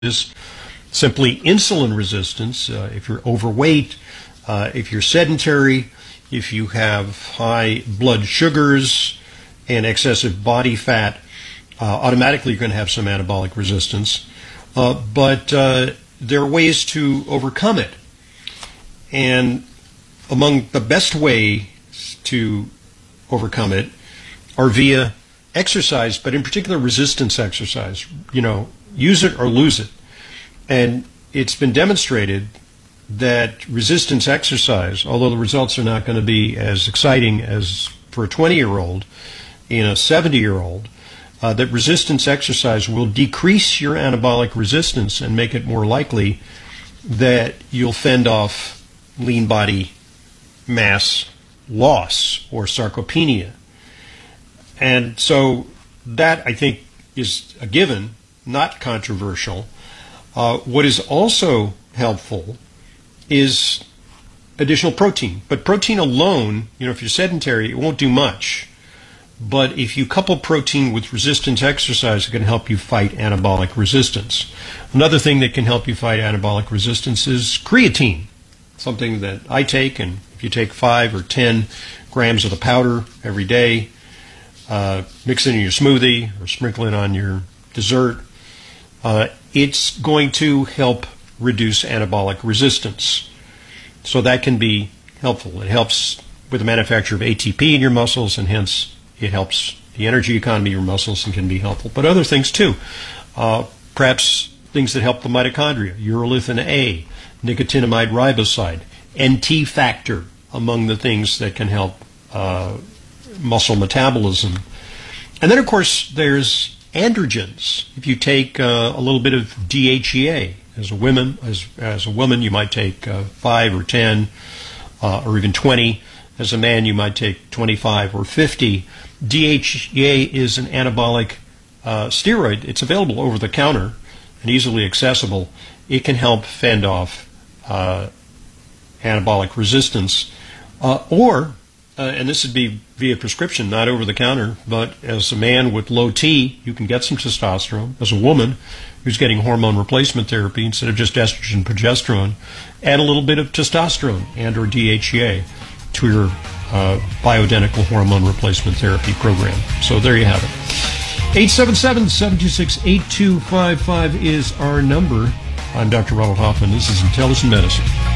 is simply insulin resistance. If you're overweight, if you're sedentary, if you have high blood sugars and excessive body fat, automatically you're going to have some anabolic resistance. But there are ways to overcome it. And among the best ways to overcome it are via exercise, but in particular resistance exercise. You know, use it or lose it. And it's been demonstrated that resistance exercise, although the results are not going to be as exciting as for a 20-year-old in a 70-year-old, that resistance exercise will decrease your anabolic resistance and make it more likely that you'll fend off lean body mass loss or sarcopenia. And so that, I think, is a given, not controversial. What is also helpful is additional protein. But protein alone, you know, if you're sedentary, it won't do much. But if you couple protein with resistance exercise, it can help you fight anabolic resistance. Another thing that can help you fight anabolic resistance is creatine, something that I take, and if you take 5 or 10 grams of the powder every day, mix it in your smoothie or sprinkle it on your dessert, it's going to help reduce anabolic resistance. So that can be helpful. It helps with the manufacture of ATP in your muscles, and hence it helps the energy economy of your muscles and can be helpful. But other things too. Perhaps things that help the mitochondria, urolithin A, nicotinamide riboside, NT factor, among the things that can help muscle metabolism. And then, of course, there's androgens. If you take a little bit of DHEA, as a woman, you might take 5 or 10 or even 20. As a man, you might take 25 or 50. DHEA is an anabolic steroid. It's available over the counter and easily accessible. It can help fend off anabolic resistance. And this would be via prescription, not over the counter, but as a man with low T, you can get some testosterone. As a woman who's getting hormone replacement therapy instead of just estrogen and progesterone, add a little bit of testosterone and or DHEA to your bioidentical hormone replacement therapy program. So there you have it. 877-726-8255 is our number. I'm Dr. Ronald Hoffman. This is Intelligent Medicine.